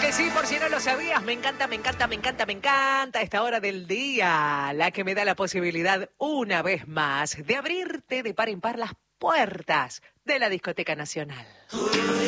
que sí, por si no lo sabías, me encanta esta hora del día, la que me da la posibilidad una vez más de abrirte de par en par las puertas de la Discoteca Nacional.